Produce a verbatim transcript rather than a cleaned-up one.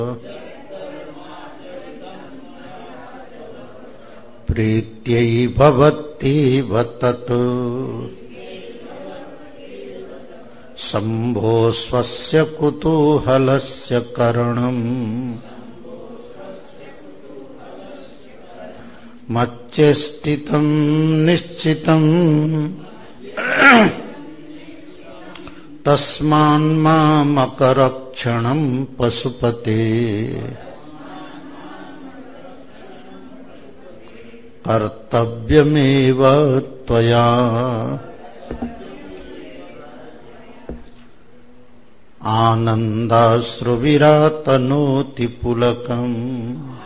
प्रीत्यै भवत्येव तत् शम्भो स्वस्य कुतूहलस्य करणम् मच्चेष्टितम् निश्चितम् तस्मान्मामकरक्षणम् पशुपते कर्तव्यमेव त्वया आनन्दाश्रुविरातनोति पुलकम्